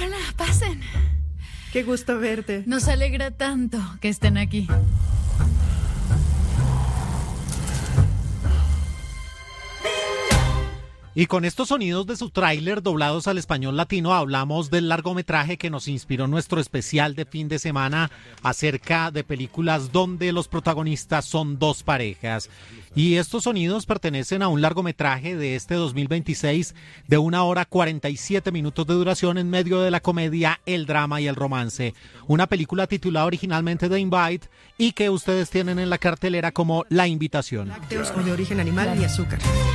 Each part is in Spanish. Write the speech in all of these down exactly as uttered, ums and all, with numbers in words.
Hola, pasen. Qué gusto verte. Nos alegra tanto que estén aquí. Y con estos sonidos de su tráiler doblados al español latino hablamos del largometraje que nos inspiró nuestro especial de fin de semana acerca de películas donde los protagonistas son dos parejas. Y estos sonidos pertenecen a un largometraje de este dos mil veintiséis de una hora cuarenta y siete minutos de duración en medio de la comedia, el drama y el romance. Una película titulada originalmente The Invite y que ustedes tienen en la cartelera como La Invitación. Lácteos o de origen animal y azúcar.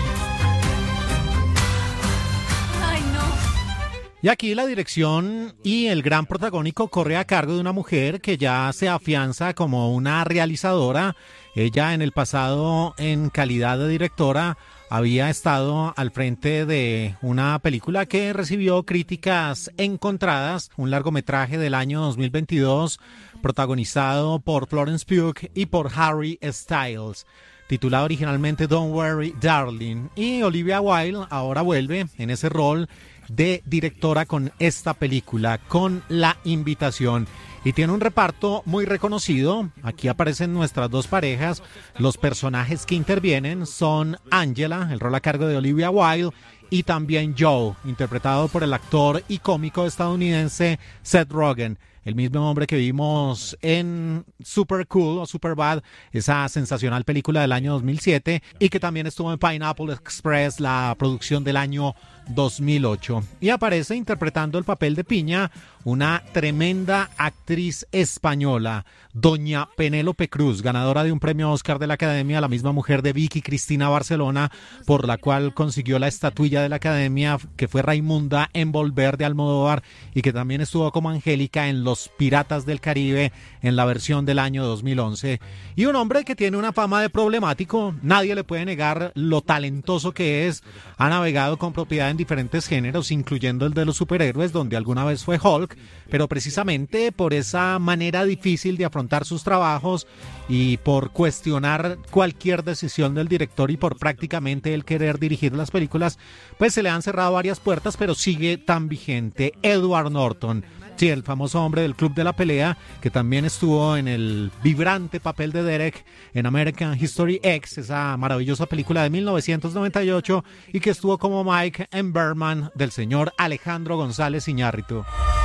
Y aquí la dirección y el gran protagónico corre a cargo de una mujer que ya se afianza como una realizadora. Ella en el pasado, en calidad de directora, había estado al frente de una película que recibió críticas encontradas, un largometraje del año dos mil veintidós, protagonizado por Florence Pugh y por Harry Styles, titulado originalmente Don't Worry, Darling. Y Olivia Wilde ahora vuelve en ese rol de directora con esta película, con La Invitación. Y tiene un reparto muy reconocido. Aquí aparecen nuestras dos parejas. Los personajes que intervienen son Angela, el rol a cargo de Olivia Wilde, y también Joe, interpretado por el actor y cómico estadounidense Seth Rogen, el mismo hombre que vimos en Super Cool o Super Bad, esa sensacional película del año dos mil siete, y que también estuvo en Pineapple Express, la producción del año dos mil ocho. Y aparece interpretando el papel de Piña una tremenda actriz española, doña Penélope Cruz, ganadora de un premio Oscar de la Academia, la misma mujer de Vicky Cristina Barcelona, por la cual consiguió la estatuilla de la Academia, que fue Raimunda en Volver de Almodóvar, y que también estuvo como Angélica en Los Piratas del Caribe en la versión del año dos mil once. Y un hombre que tiene una fama de problemático, nadie le puede negar lo talentoso que es, ha navegado con propiedad en diferentes géneros, incluyendo el de los superhéroes, donde alguna vez fue Hulk, pero precisamente por esa manera difícil de afrontar sus trabajos y por cuestionar cualquier decisión del director y por prácticamente el querer dirigir las películas, pues se le han cerrado varias puertas, pero sigue tan vigente. Edward Norton, sí, el famoso hombre del Club de la Pelea, que también estuvo en el vibrante papel de Derek en American History X, esa maravillosa película de mil novecientos noventa y ocho, y que estuvo como Mike en Birdman del señor Alejandro González Iñárritu.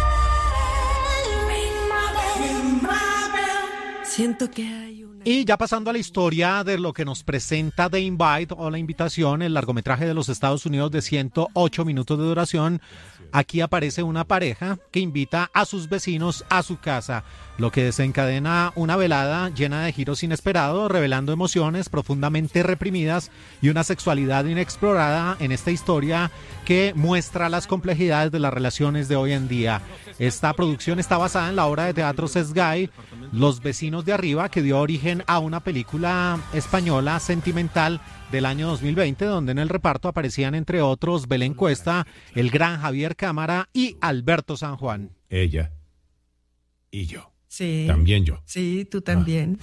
Siento que hay una... Y ya pasando a la historia de lo que nos presenta The Invite o La Invitación, el largometraje de los Estados Unidos de ciento ocho minutos de duración, aquí aparece una pareja que invita a sus vecinos a su casa, lo que desencadena una velada llena de giros inesperados, revelando emociones profundamente reprimidas y una sexualidad inexplorada en esta historia que muestra las complejidades de las relaciones de hoy en día. Esta producción está basada en la obra de teatro Sesgay, Los Vecinos de Arriba, que dio origen a una película española sentimental del año dos mil veinte, donde en el reparto aparecían entre otros Belén Cuesta, el gran Javier Cámara y Alberto San Juan. Ella y yo. Sí. También yo. Sí, tú también.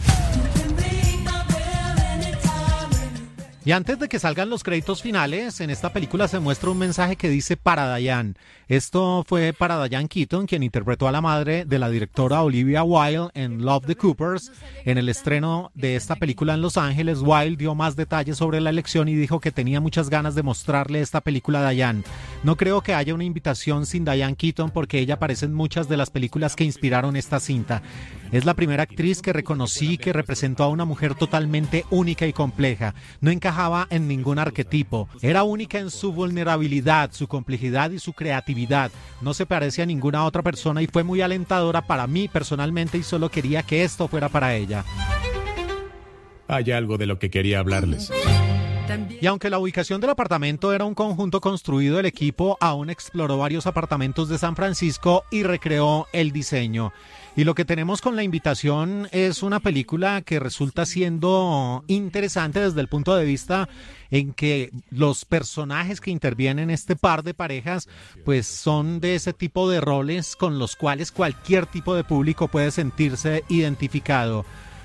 Y antes de que salgan los créditos finales, en esta película se muestra un mensaje que dice para Diane. Esto fue para Diane Keaton, quien interpretó a la madre de la directora Olivia Wilde en Love the Coopers. En el estreno de esta película en Los Ángeles, Wilde dio más detalles sobre la elección y dijo que tenía muchas ganas de mostrarle esta película a Diane. No creo que haya una invitación sin Diane Keaton porque ella aparece en muchas de las películas que inspiraron esta cinta. Es la primera actriz que reconocí que representó a una mujer totalmente única y compleja. No encajaba en ningún arquetipo. Era única en su vulnerabilidad, su complejidad y su creatividad. No se parece a ninguna otra persona y fue muy alentadora para mí personalmente y solo quería que esto fuera para ella. Hay algo de lo que quería hablarles. Y aunque la ubicación del apartamento era un conjunto construido, el equipo aún exploró varios apartamentos de San Francisco y recreó el diseño. Y lo que tenemos con La Invitación es una película que resulta siendo interesante desde el punto de vista en que los personajes que intervienen en este par de parejas pues son de ese tipo de roles con los cuales cualquier tipo de público puede sentirse identificado.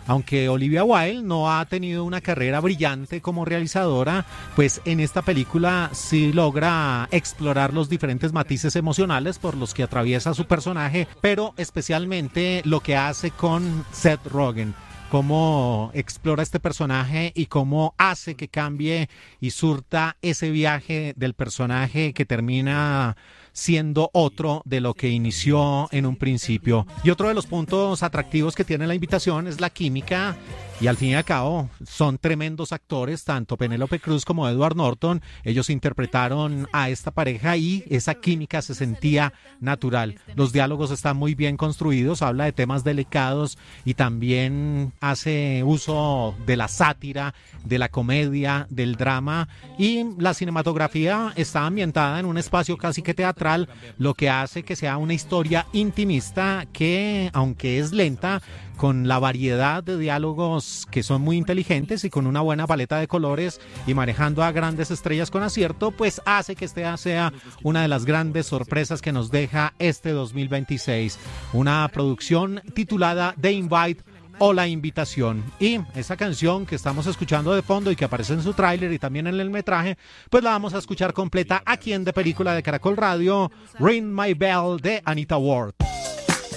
Aunque Olivia Wilde no ha tenido una carrera brillante como realizadora, pues en esta película sí logra explorar los diferentes matices emocionales por los que atraviesa su personaje, pero especialmente lo que hace con Seth Rogen. Cómo explora este personaje y cómo hace que cambie y surta ese viaje del personaje que termina siendo otro de lo que inició en un principio. Y otro de los puntos atractivos que tiene la invitación es la química, y al fin y al cabo son tremendos actores, tanto Penélope Cruz como Edward Norton. Ellos interpretaron a esta pareja y esa química se sentía natural. Los diálogos están muy bien construidos, habla de temas delicados y también hace uso de la sátira, de la comedia, del drama, y la cinematografía está ambientada en un espacio casi que teatral, lo que hace que sea una historia intimista que, aunque es lenta, con la variedad de diálogos que son muy inteligentes y con una buena paleta de colores y manejando a grandes estrellas con acierto, pues hace que esta sea una de las grandes sorpresas que nos deja este dos mil veintiséis. Una producción titulada The Invite o La Invitación. Y esa canción que estamos escuchando de fondo y que aparece en su tráiler y también en el metraje, pues la vamos a escuchar completa aquí en De Película de Caracol Radio, Ring My Bell de Anita Ward.